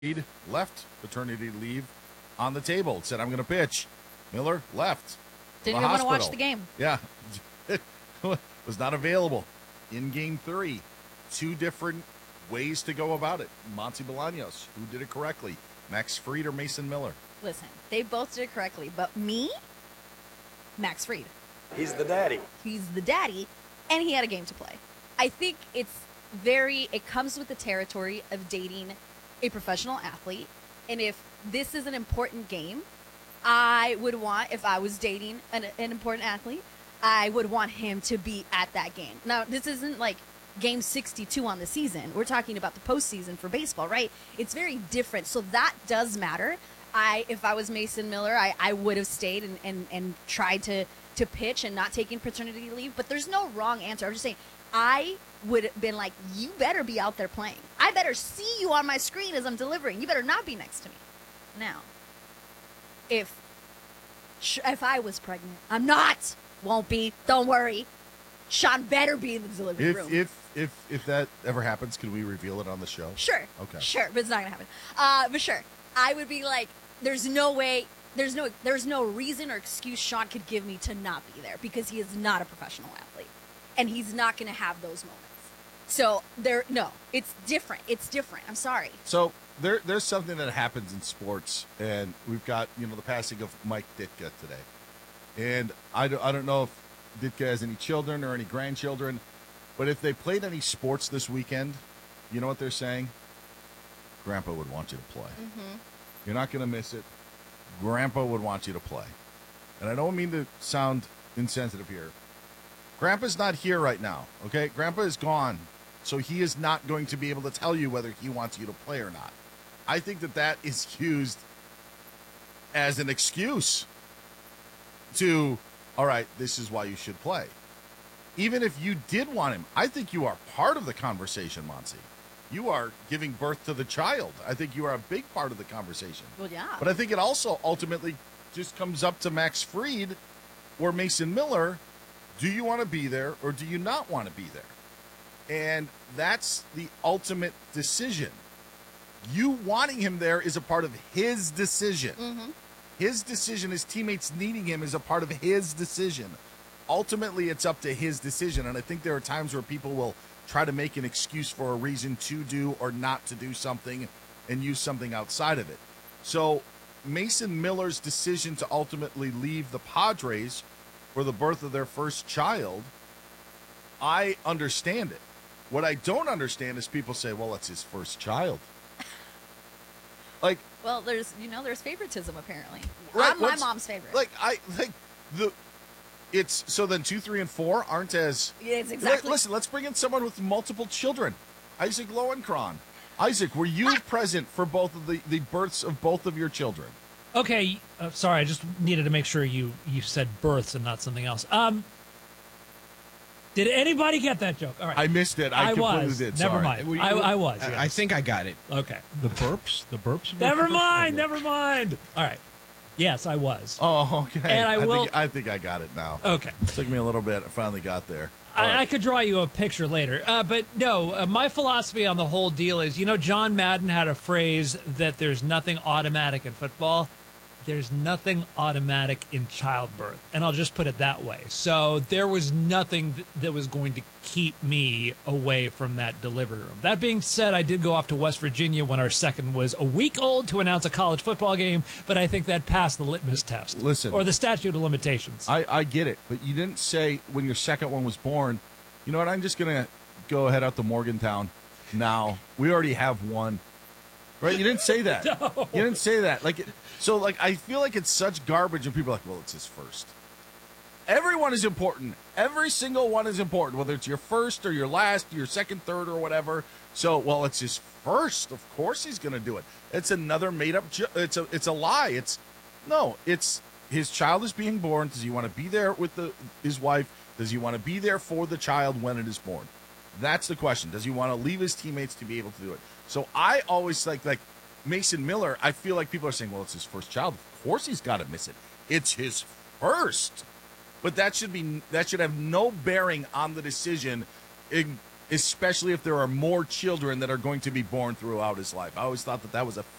Reed left paternity leave on the table. Said, I'm going to pitch. Miller left. Didn't even want to watch the game. Yeah. Was not available in game 3. 2 different ways to go about it. Monty Bolaños, who did it correctly? Max Fried or Mason Miller? Listen, they both did it correctly, but me, Max Fried. He's the daddy. He's the daddy, and he had a game to play. I think it comes with the territory of dating a professional athlete, and if this is an important game, I would want, if I was dating an important athlete, I would want him to be at that game. Now, this isn't like game 62 on the season. We're talking about the postseason for baseball, right? It's very different, so that does matter. If I was Mason Miller, I would have stayed and tried to pitch and not taking paternity leave, but there's no wrong answer. I'm just saying, I would have been like, you better be out there playing. I better see you on my screen as I'm delivering. You better not be next to me. Now, if I was pregnant, I'm not. Won't be. Don't worry. Sean better be in the delivery room. If that ever happens, can we reveal it on the show? Sure. Okay. Sure, but it's not going to happen. But sure. I would be like, there's no way, there's no reason or excuse Sean could give me to not be there because he is not a professional athlete. And he's not going to have those moments. So, it's different. It's different. I'm sorry. So, there's something that happens in sports, and we've got, the passing of Mike Ditka today. And I don't know if Ditka has any children or any grandchildren, but if they played any sports this weekend, you know what they're saying? Grandpa would want you to play. Mm-hmm. You're not going to miss it. Grandpa would want you to play. And I don't mean to sound insensitive here. Grandpa's not here right now, okay? Grandpa is gone, so he is not going to be able to tell you whether he wants you to play or not. I think that is used as an excuse to, all right, this is why you should play. Even if you did want him, I think you are part of the conversation, Monty. You are giving birth to the child. I think you are a big part of the conversation. Well, yeah. But I think it also ultimately just comes up to Max Fried or Mason Miller. Do you want to be there or do you not want to be there? And that's the ultimate decision. You wanting him there is a part of his decision. Mm-hmm. His decision, his teammates needing him is a part of his decision. Ultimately, it's up to his decision. And I think there are times where people will try to make an excuse for a reason to do or not to do something and use something outside of it. So Mason Miller's decision to ultimately leave the Padres for the birth of their first child, I understand it. What I don't understand is people say, well, it's his first child. Like, well, there's favoritism apparently. Right, I'm my mom's favorite. It's so then 2, 3, and 4 aren't as. Yeah, it's exactly. Listen, let's bring in someone with multiple children. Isaac Lowenkron. Isaac, were you present for both of the births of both of your children? Okay, sorry, I just needed to make sure you said births and not something else. Did anybody get that joke? All right. I missed it. I completely was. did. Never Sorry. mind. I was. Yes. I think I got it. Okay. The burps. Never mind. All right. Yes, I was. Oh, okay. And I think I got it now. Okay. It took me a little bit. I finally got there. I could draw you a picture later. But no, my philosophy on the whole deal is, John Madden had a phrase that there's nothing automatic in football. There's nothing automatic in childbirth. And I'll just put it that way. So there was nothing that was going to keep me away from that delivery room. That being said, I did go off to West Virginia when our second was a week old to announce a college football game, but I think that passed the litmus test. Listen. Or the statute of limitations. I get it, but you didn't say when your second one was born, you know what, I'm just going to go head out to Morgantown now. We already have one. Right? You didn't say that. No. You didn't say that. I feel like it's such garbage when people are like, well, it's his first. Everyone is important. Every single one is important, whether it's your first or your last, your second, third, or whatever. So, well, it's his first. Of course he's going to do it. It's another made-up it's a lie. It's his child is being born. Does he want to be there with his wife? Does he want to be there for the child when it is born? That's the question. Does he want to leave his teammates to be able to do it? So I always like Mason Miller, I feel like people are saying, well, it's his first child. Of course he's got to miss it. It's his first. But that should have no bearing on the decision especially if there are more children that are going to be born throughout his life. I always thought that was a